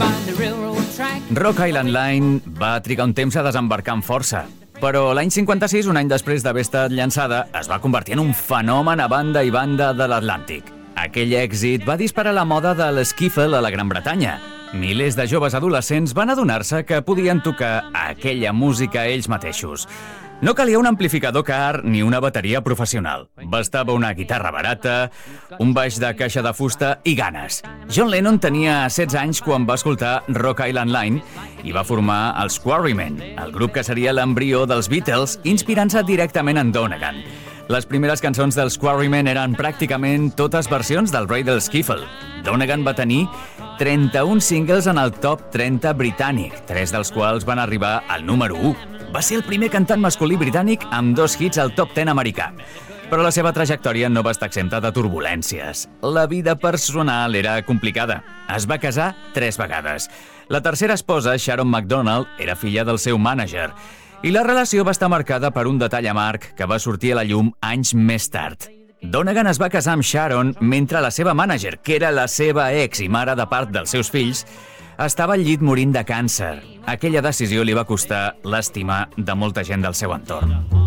Rock Island Line va trigar un temps a desembarcar amb força, però l'any 56, un any després d'haver estat llançada, es va convertir en un fenomen a banda i banda de l'Atlàntic. Aquell èxit va disparar la moda de l'esquiffle a la Gran Bretanya. Milers de joves adolescents van adonar-se que podien tocar aquella música ells mateixos. No calia un amplificador car ni una bateria professional. Bastava una guitarra barata, un baix de caixa de fusta i ganes. John Lennon tenia 16 anys quan va escoltar Rock Island Line i va formar els Quarrymen, el grup que seria l'embrió dels Beatles, inspirant-se directament en Donegan. Les primeres cançons dels Quarrymen eren pràcticament totes versions del rei del skiffle. Donegan va tenir 31 singles en el top 30 britànic, 3 dels quals van arribar al número 1. Va ser el primer cantant masculí britànic amb 2 hits al top 10 americà. Però la seva trajectòria no va estar exempta de turbulències. La vida personal era complicada. Es va casar 3 vegades. La tercera esposa, Sharon MacDonald, era filla del seu mànager. I la relació va estar marcada per un detall amarg que va sortir a la llum anys més tard. Donegan es va casar amb Sharon mentre la seva mànager, que era la seva ex i mare de part dels seus fills, estava al llit morint de càncer. Aquella decisió li va costar l'estima de molta gent del seu entorn.